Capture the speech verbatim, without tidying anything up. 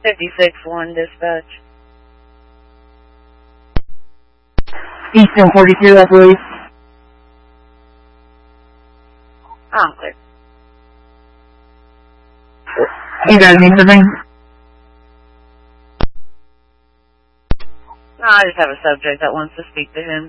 fifty-six one dispatch. Eastern forty-two, I believe. I'm clear. You guys need anything? No, I just have a subject that wants to speak to him.